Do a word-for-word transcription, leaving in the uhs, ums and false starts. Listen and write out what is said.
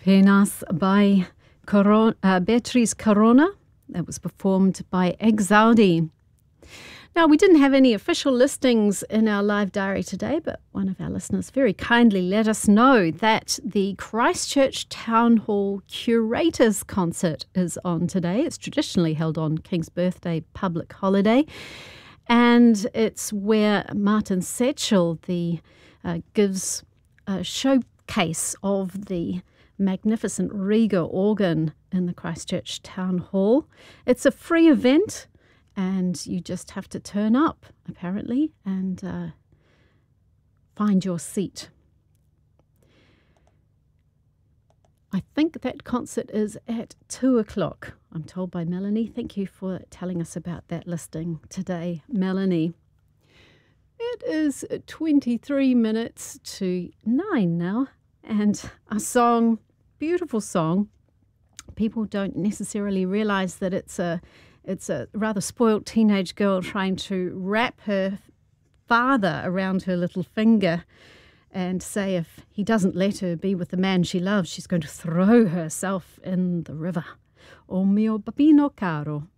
Penas by Corona, uh, Beatriz Corona. That was performed by Exaudi. Now, we didn't have any official listings in our live diary today, but one of our listeners very kindly let us know that the Christchurch Town Hall Curators Concert is on today. It's traditionally held on King's Birthday public holiday, and it's where Martin Setchell the, uh, gives a showcase of the magnificent Rieger organ in the Christchurch Town Hall. It's a free event, and you just have to turn up, apparently, and uh, find your seat. I think that concert is at two o'clock, I'm told by Melanie. Thank you for telling us about that listing today, Melanie. It is twenty-three minutes to nine now, and a song, beautiful song. People don't necessarily realise that it's a it's a rather spoilt teenage girl trying to wrap her father around her little finger and say if he doesn't let her be with the man she loves, she's going to throw herself in the river. O mio bambino caro.